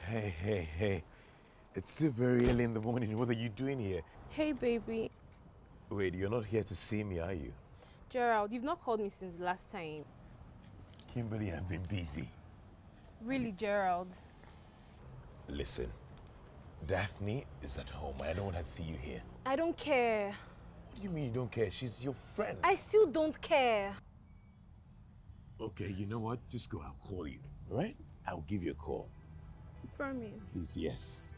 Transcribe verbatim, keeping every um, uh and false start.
Hey, hey, hey. It's still very early in the morning. What are you doing here? Hey, baby. Wait, you're not here to see me, are you? Gerald, you've not called me since the last time. Kimberly, I've been busy. Really, Gerald? Listen, Daphne is at home. I don't want her to see you here. I don't care. What do you mean you don't care? She's your friend. I still don't care. Okay, you know what? Just go. I'll call you. All right? I'll give you a call. Promise. Please, yes.